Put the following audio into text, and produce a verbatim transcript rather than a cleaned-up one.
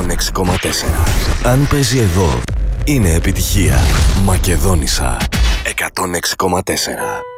εκατόν έξι κόμμα τέσσερα. Αν παίζει εδώ, είναι επιτυχία. Μακεδόνισσα εκατόν έξι κόμμα τέσσερα.